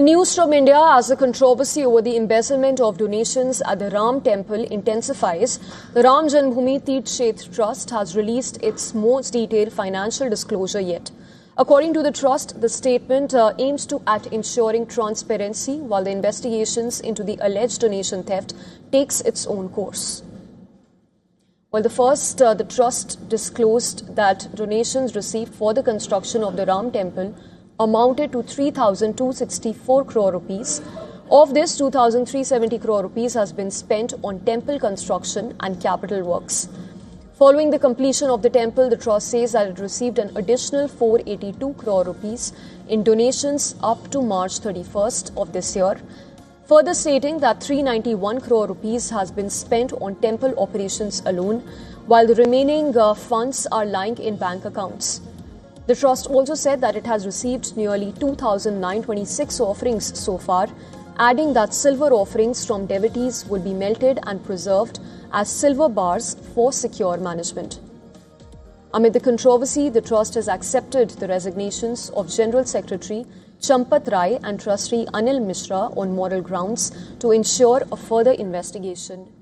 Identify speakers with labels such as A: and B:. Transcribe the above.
A: In news from India, as the controversy over the embezzlement of donations at the Ram Temple intensifies, the Ram Janmabhoomi Teerth Kshetra Trust has released its most detailed financial disclosure yet. According to the trust, the statement aims at ensuring transparency while the investigations into the alleged donation theft takes its own course. Well, the trust disclosed that donations received for the construction of the Ram Temple amounted to 3,264 crore rupees. Of this, 2,370 crore rupees has been spent on temple construction and capital works. Following the completion of the temple, the trust says that it received an additional 482 crore rupees in donations up to March 31st of this year, further stating that 391 crore rupees has been spent on temple operations alone, while the remaining funds are lying in bank accounts. The trust also said that it has received nearly 2,926 offerings so far, adding that silver offerings from devotees will be melted and preserved as silver bars for secure management. Amid the controversy, the trust has accepted the resignations of General Secretary Champat Rai and Trustee Anil Mishra on moral grounds to ensure a further investigation